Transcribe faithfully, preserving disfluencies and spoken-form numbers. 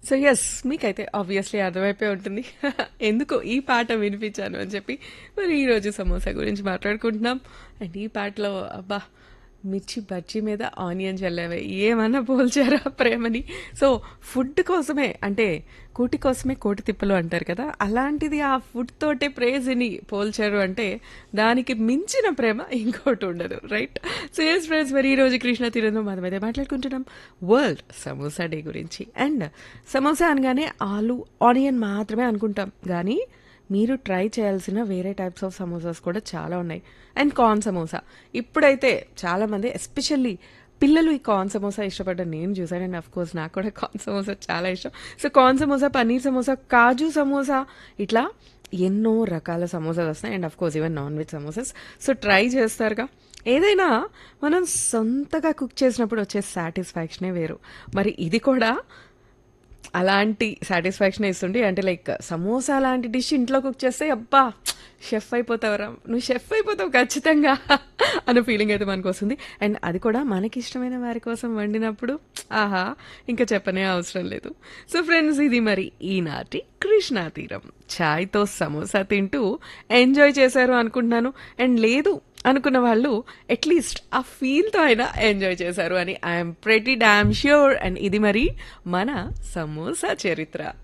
So yes, మీకైతే obviously అర్థమైపోయి ఉంటుంది ఎందుకు ఈ పాట వినిపించాను అని చెప్పి. మరి ఈరోజు సమోసా గురించి మాట్లాడుకుంటున్నాం. అండ్ ఈ పాటలో అబ్బా, మిర్చి బజ్జీ మీద ఆనియన్ చల్లావే, ఏమన్నా పోల్చారా ప్రేమని. సో ఫుడ్ కోసమే, అంటే కూటి కోసమే కోటి తిప్పలు అంటారు కదా, అలాంటిది ఆ ఫుడ్ తోటే ప్రేజ్ని పోల్చారు అంటే దానికి మించిన ప్రేమ ఇంకోటి ఉండదు, రైట్? సో ఎస్ ఫ్రెండ్స్, మరి ఈ రోజు కృష్ణ తీరంలో మనం అయితే మాట్లాడుకుంటున్నాం వరల్డ్ సమోసా డే గురించి. అండ్ సమోసా అనగానే ఆలు ఆనియన్ మాత్రమే అనుకుంటాం, కానీ మీరు ట్రై చేయాల్సిన వేరే టైప్స్ ఆఫ్ సమోసాస్ కూడా చాలా ఉన్నాయి. అండ్ కార్న్ సమోసా ఇప్పుడైతే చాలా మంది, ఎస్పెషల్లీ పిల్లలు, ఈ కార్న్ సమోసా ఇష్టపడ్డా నేను చూసాను. అండ్ అఫ్ కోర్స్ నాకు కూడా కార్న్ సమోసా చాలా ఇష్టం. సో కార్న్ సమోసా, పన్నీర్ సమోసా, కాజు సమోసా, ఇట్లా ఎన్నో రకాల సమోసాలు వస్తాయి. And of course even non veg samosas. So try చేస్తారుగా. ఏదైనా మనం సొంతగా కుక్ చేసినప్పుడు వచ్చే సాటిస్ఫాక్షనే వేరు. మరి ఇది కూడా అలాంటి సాటిస్ఫాక్షన్ ఇస్తుంది. అంటే లైక్ సమోసా లాంటి డిష్ ఇంట్లో కుక్ చేస్తే అబ్బా షెఫ్ అయిపోతావురా, నువ్వు షెఫ్ అయిపోతావు ఖచ్చితంగా అన్న ఫీలింగ్ అయితే మనకు వస్తుంది. అండ్ అది కూడా మనకి ఇష్టమైన వారి కోసం వండినప్పుడు ఆహా, ఇంకా చెప్పనే అవసరం లేదు. సో ఫ్రెండ్స్, ఇది మరి ఈనాటి కృష్ణా తీరం. ఛాయ్తో సమోసా తింటూ ఎంజాయ్ చేశారు అనుకుంటున్నాను. అండ్ లేదు అనుకున్న వాళ్ళు అట్లీస్ట్ ఆ ఫీల్తో అయినా ఎంజాయ్ చేశారు అని I'm pretty dam sure. And ఇది మరి మన సమోసా చరిత్ర.